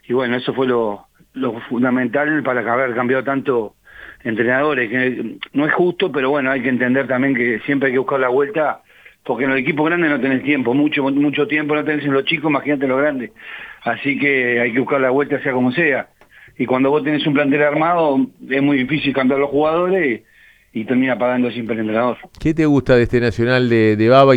y bueno, eso fue lo fundamental para haber cambiado tanto entrenadores, que no es justo, pero bueno, hay que entender también que siempre hay que buscar la vuelta, porque en los equipos grandes no tenés tiempo, mucho tiempo no tenés en los chicos, imagínate en los grandes. Así que hay que buscar la vuelta sea como sea. Y cuando vos tenés un plantel armado, es muy difícil cambiar los jugadores y termina pagando siempre el entrenador. ¿Qué te gusta de este Nacional de Baba?